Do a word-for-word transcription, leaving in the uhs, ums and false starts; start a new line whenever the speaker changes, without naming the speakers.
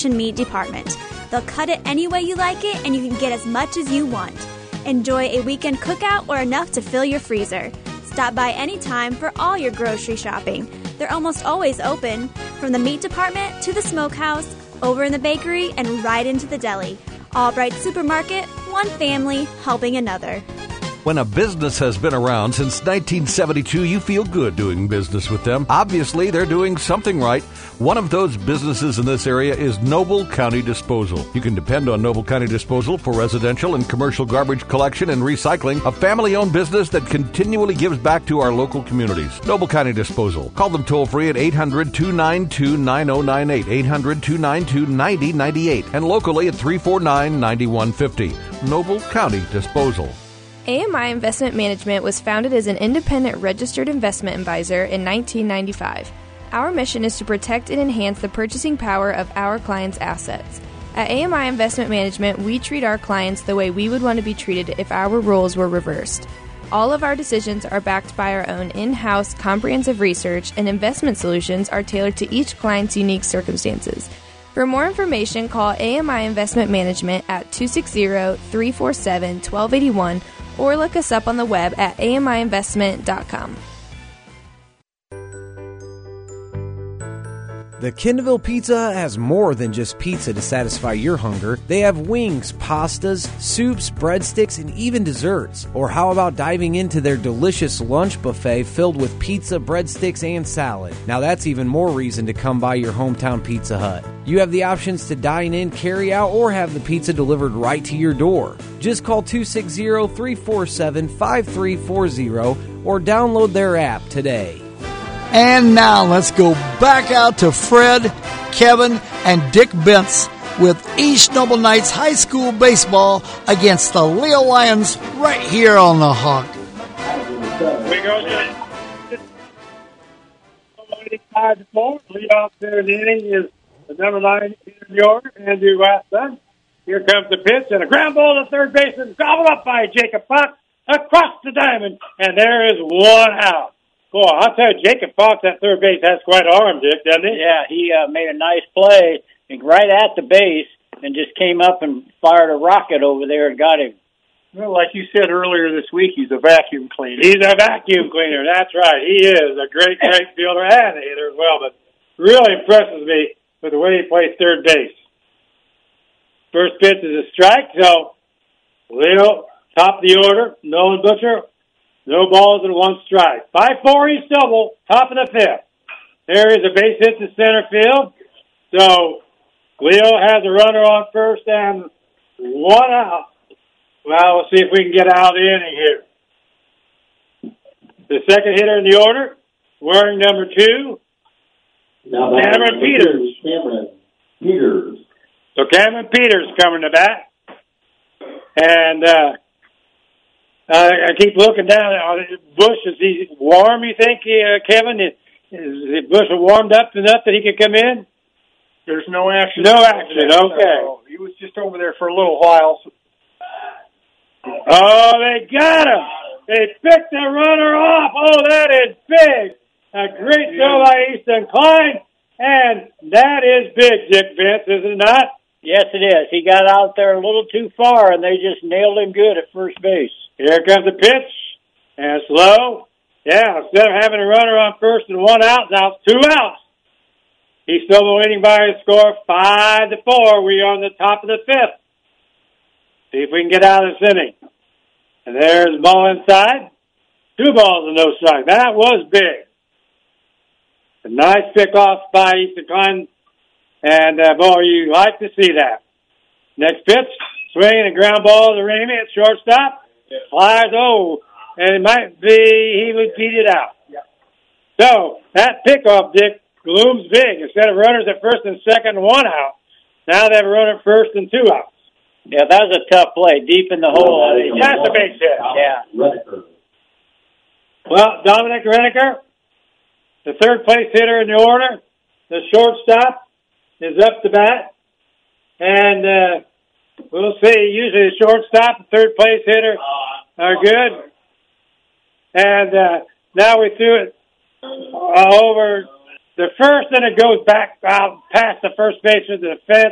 and meat department. They'll cut it any way you like it, and you can get as much as you want. Enjoy a weekend cookout or enough to fill your freezer. Stop by anytime for all your grocery shopping. They're almost always open, from the meat department to the smokehouse, over in the bakery, and right into the deli. Albright Supermarket, one family helping another.
When a business has been around since nineteen seventy-two, you feel good doing business with them. Obviously, they're doing something right. One of those businesses in this area is Noble County Disposal. You can depend on Noble County Disposal for residential and commercial garbage collection and recycling, a family-owned business that continually gives back to our local communities. Noble County Disposal. Call them toll-free at eight hundred, two nine two, nine oh nine eight, eight hundred, two nine two, nine oh nine eight, and locally at three four nine, nine one five oh. Noble County Disposal.
A M I Investment Management was founded as an independent registered investment advisor in nineteen ninety-five. Our mission is to protect and enhance the purchasing power of our clients' assets. At A M I Investment Management, we treat our clients the way we would want to be treated if our roles were reversed. All of our decisions are backed by our own in-house comprehensive research, and investment solutions are tailored to each client's unique circumstances. For more information, call A M I Investment Management at two six zero, three four seven, one two eight one or look us up on the web at A M I investment dot com.
The Kendallville Pizza has more than just pizza to satisfy your hunger. They have wings, pastas, soups, breadsticks, and even desserts. Or how about diving into their delicious lunch buffet filled with pizza, breadsticks, and salad? Now that's even more reason to come by your hometown Pizza Hut. You have the options to dine in, carry out, or have the pizza delivered right to your door. Just call two six zero, three four seven, five three four zero or download their app today.
And now let's go back out to Fred, Kevin, and Dick Bentz with East Noble Knights High School baseball against the Leo Lions right here on the Hawk.
We go to five to four. Lead off there in the inning is the number nine in the order, Andrew Watson. Here comes the pitch and a ground ball to third base and gobbled up by Jacob Fox across the diamond, and there is one out. Boy, I'll tell you, Jacob Fox at third base has quite an arm, Dick, doesn't he?
Yeah, he uh, made a nice play right at the base and just came up and fired a rocket over there and got him.
Well, like you said earlier this week, he's a vacuum cleaner. He's a vacuum cleaner. That's right. He is a great, great fielder and a hitter as well, but really impresses me with the way he plays third base. First pitch is a strike, so Leo, top of the order, Nolan Butcher. No balls and one strike. five four, he's double, top of the fifth. There is a base hit to center field. So, Leo has a runner on first and one out. Well, we'll see if we can get out of the inning here. The second hitter in the order, wearing number two, now Cameron Peters.
Cameron Peters.
So, Cameron Peters coming to bat. And, uh, Uh, I keep looking down at Bush. Is he warm, you think, uh, Kevin? Is, is Bush warmed up enough that he could come in?
There's no action.
No action, okay.
No, he was just over there for a little while. So.
Oh, they got him. They picked the runner off. Oh, that is big. A great throw by Easton Klein. And that is big, Dick Vince, is it not?
Yes, it is. He got out there a little too far, and they just nailed him good at first base.
Here comes the pitch, and slow. Yeah, instead of having a runner on first and one out, now it's two outs. He's still winning by a score five to four. We are on the top of the fifth. See if we can get out of this inning. And there's the ball inside. Two balls and no strike. That was big. A nice pick-off by Easton Klein. And, uh, boy, you like to see that. Next pitch, swing and a ground ball to Ramey at shortstop. Flies, oh, and it might be he would beat it out. Yep. So, that pickoff, Dick, looms big. Instead of runners at first and second and one out, now they have a runner at first and two outs.
Yeah, that was a tough play, deep in the hole.
That's a big hit.
Yeah.
Well, Dominic Reneker, the third place hitter in the order, the shortstop, is up to bat. And, uh, we'll see. Usually the shortstop and third place hitter are good. And uh, now we threw it uh, over the first, and it goes back out past the first baseman to the fence.